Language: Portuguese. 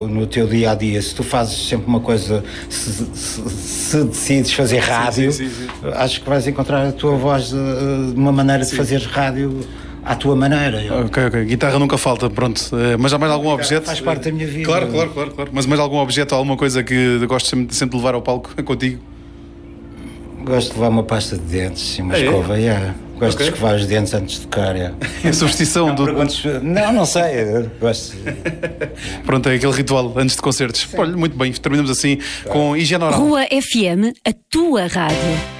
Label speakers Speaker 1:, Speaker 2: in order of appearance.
Speaker 1: No teu dia-a-dia, se tu fazes sempre uma coisa, se decides fazer rádio,
Speaker 2: sim.
Speaker 1: acho que vais encontrar a tua voz de uma maneira de fazer rádio à tua maneira.
Speaker 2: Ok. Guitarra nunca falta, pronto. Mas há mais algum objeto?
Speaker 1: Faz parte da minha vida.
Speaker 2: Claro. Mas mais algum objeto ou alguma coisa que gostes sempre de levar ao palco contigo?
Speaker 1: Gosto de levar uma pasta de dentes e uma escova. Gosto de escovar os dentes antes de tocar.
Speaker 2: É a superstição do...
Speaker 1: Não sei. Gosto.
Speaker 2: Pronto, é aquele ritual antes de concertos. Olha, muito bem, terminamos assim com Higiene Oral.
Speaker 3: Rua FM, a tua rádio.